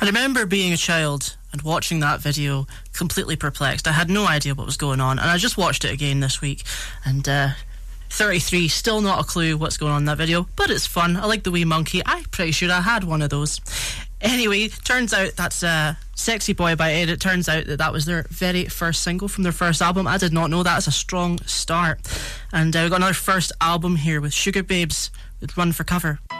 I remember being a child and watching that video completely perplexed. I had no idea what was going on, and I just watched it again this week, and 33, still not a clue what's going on in that video, but it's fun. I like the wee monkey. I'm pretty sure I had one of those. Anyway, turns out that's Sexy Boy by Ed. It turns out that was their very first single from their first album. I did not know that. It's a strong start. And we've got another first album here with Sugar Babes with Run for Cover.